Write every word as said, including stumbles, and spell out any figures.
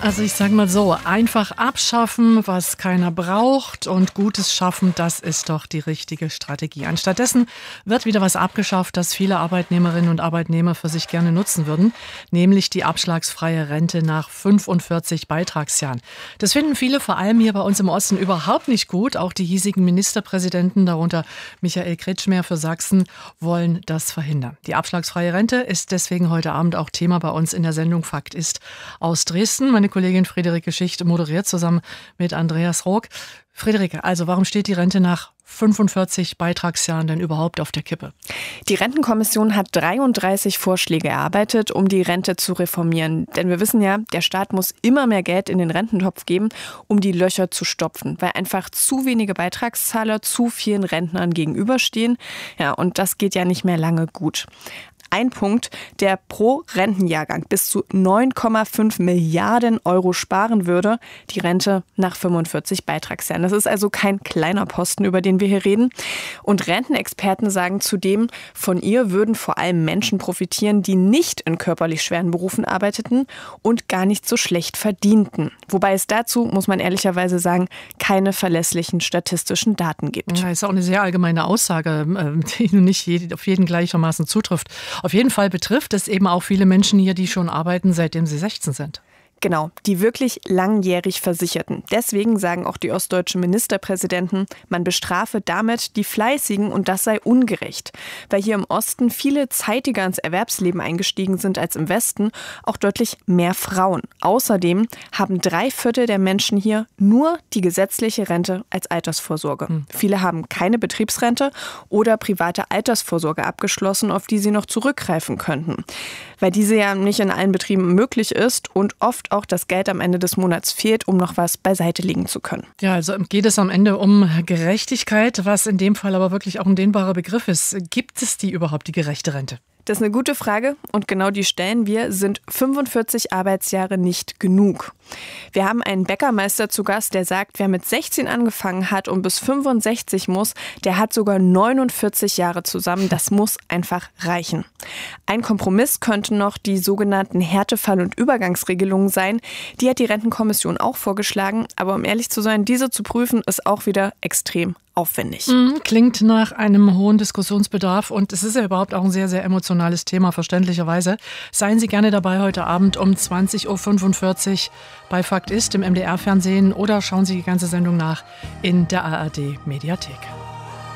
Also ich sage mal so, einfach abschaffen, was keiner braucht und Gutes schaffen, das ist doch die richtige Strategie. Anstattdessen wird wieder was abgeschafft, das viele Arbeitnehmerinnen und Arbeitnehmer für sich gerne nutzen würden, nämlich die abschlagsfreie Rente nach fünfundvierzig Beitragsjahren. Das finden viele, vor allem hier bei uns im Osten, überhaupt nicht gut. Auch die hiesigen Ministerpräsidenten, darunter Michael Kretschmer für Sachsen, wollen das verhindern. Die abschlagsfreie Rente ist deswegen heute Abend auch Thema bei uns in der Sendung Fakt ist aus Dresden. Meine Kollegin Friederike Schicht moderiert zusammen mit Andreas Rook. Friederike, also warum steht die Rente nach fünfundvierzig Beitragsjahren denn überhaupt auf der Kippe? Die Rentenkommission hat dreiunddreißig Vorschläge erarbeitet, um die Rente zu reformieren. Denn wir wissen ja, der Staat muss immer mehr Geld in den Rententopf geben, um die Löcher zu stopfen, weil einfach zu wenige Beitragszahler zu vielen Rentnern gegenüberstehen. Ja, und das geht ja nicht mehr lange gut. Ein Punkt, der pro Rentenjahrgang bis zu neun Komma fünf Milliarden Euro sparen würde, die Rente nach fünfundvierzig Beitragsjahren. Das ist also kein kleiner Posten, über den wir hier reden. Und Rentenexperten sagen zudem, von ihr würden vor allem Menschen profitieren, die nicht in körperlich schweren Berufen arbeiteten und gar nicht so schlecht verdienten. Wobei es dazu, muss man ehrlicherweise sagen, keine verlässlichen statistischen Daten gibt. Ja, ist auch eine sehr allgemeine Aussage, die nicht auf jeden gleichermaßen zutrifft. Auf jeden Fall betrifft es eben auch viele Menschen hier, die schon arbeiten, seitdem sie sechzehn sind. Genau, die wirklich langjährig Versicherten. Deswegen sagen auch die ostdeutschen Ministerpräsidenten, man bestrafe damit die Fleißigen und das sei ungerecht. Weil hier im Osten viele zeitiger ins Erwerbsleben eingestiegen sind als im Westen, auch deutlich mehr Frauen. Außerdem haben drei Viertel der Menschen hier nur die gesetzliche Rente als Altersvorsorge. Hm. Viele haben keine Betriebsrente oder private Altersvorsorge abgeschlossen, auf die sie noch zurückgreifen könnten. Weil diese ja nicht in allen Betrieben möglich ist und oft auch das Geld am Ende des Monats fehlt, um noch was beiseite legen zu können. Ja, also geht es am Ende um Gerechtigkeit, was in dem Fall aber wirklich auch ein dehnbarer Begriff ist. Gibt es die überhaupt, die gerechte Rente? Das ist eine gute Frage und genau die stellen wir. Sind fünfundvierzig Arbeitsjahre nicht genug? Wir haben einen Bäckermeister zu Gast, der sagt, wer mit sechzehn angefangen hat und bis fünfundsechzig muss, der hat sogar neunundvierzig Jahre zusammen. Das muss einfach reichen. Ein Kompromiss könnten noch die sogenannten Härtefall- und Übergangsregelungen sein. Die hat die Rentenkommission auch vorgeschlagen. Aber um ehrlich zu sein, diese zu prüfen, ist auch wieder extrem aufwendig. Mhm, klingt nach einem hohen Diskussionsbedarf und es ist ja überhaupt auch ein sehr, sehr emotionales Thema, verständlicherweise. Seien Sie gerne dabei heute Abend um zwanzig Uhr fünfundvierzig bei Fakt ist im M D R-Fernsehen oder schauen Sie die ganze Sendung nach in der A R D-Mediathek.